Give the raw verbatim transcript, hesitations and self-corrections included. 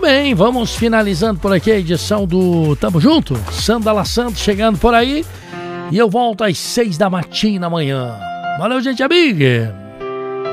bem, vamos finalizando por aqui a edição do Tamo Junto. Sandala Santos chegando por aí. E eu volto às seis da matina amanhã. Valeu, gente amiga!